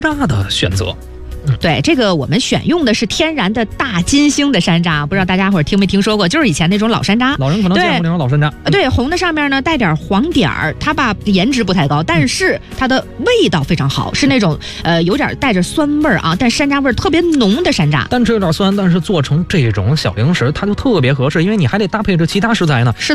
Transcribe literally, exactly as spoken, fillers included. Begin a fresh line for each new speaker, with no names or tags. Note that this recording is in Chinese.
楂的选择。
对，这个我们选用的是天然的大金星的山楂，不知道大家伙儿听没听说过，就是以前那种老山楂，
老人可能见过那种老山楂。
对，红的上面呢带点黄点儿，它吧颜值不太高，但是它的味道非常好，是那种呃有点带着酸味儿啊，但山楂味儿特别浓的山楂。
单吃有点酸，但是做成这种小零食它就特别合适，因为你还得搭配着其他食材呢。
是